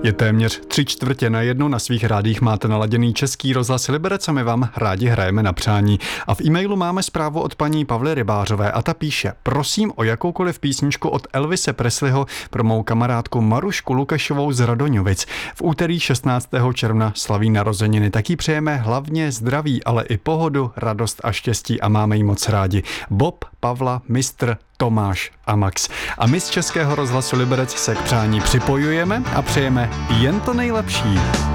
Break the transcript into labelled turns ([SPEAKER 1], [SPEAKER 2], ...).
[SPEAKER 1] Je téměř 3/4 na svých rádích máte naladěný Český rozhlas Liberec a my vám rádi hrajeme na přání. A v e-mailu máme zprávu od paní Pavly Rybářové a ta píše: prosím o jakoukoliv písničku od Elvise Presleyho pro mou kamarádku Marušku Lukašovou z Radoňovic. V úterý 16. června slaví narozeniny, tak jí přejeme hlavně zdraví, ale i pohodu, radost a štěstí a máme jí moc rádi. Bob, Pavla, Mistr, Tomáš a Max. A my z Českého rozhlasu Liberec se k přání připojujeme a přejeme jen to nejlepší.